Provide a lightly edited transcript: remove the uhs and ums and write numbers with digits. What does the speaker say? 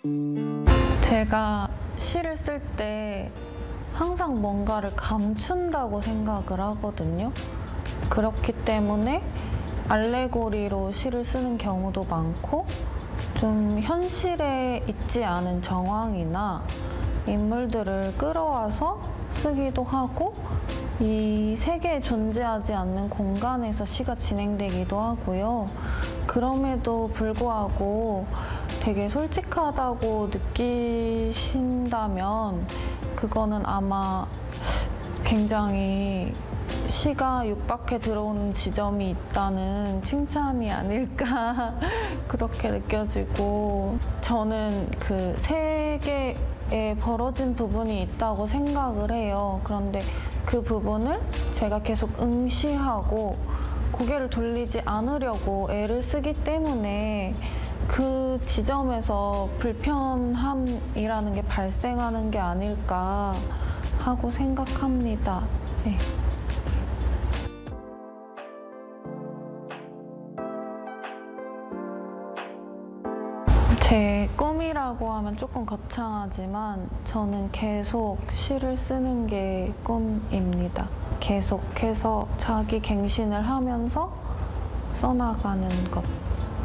제가 시를 쓸 때 항상 뭔가를 감춘다고 생각을 하거든요. 그렇기 때문에 알레고리로 시를 쓰는 경우도 많고, 좀 현실에 있지 않은 정황이나 인물들을 끌어와서 쓰기도 하고, 이 세계에 존재하지 않는 공간에서 시가 진행되기도 하고요. 그럼에도 불구하고 되게 솔직하다고 느끼신다면 그거는 아마 굉장히 시가 육박해 들어오는 지점이 있다는 칭찬이 아닐까 그렇게 느껴지고, 저는 그 세계에 벌어진 부분이 있다고 생각을 해요. 그런데 그 부분을 제가 계속 응시하고 고개를 돌리지 않으려고 애를 쓰기 때문에 그 지점에서 불편함이라는 게 발생하는 게 아닐까 하고 생각합니다. 네. 제 꿈이라고 하면 조금 거창하지만 저는 계속 시를 쓰는 게 꿈입니다. 계속해서 자기 갱신을 하면서 써나가는 것.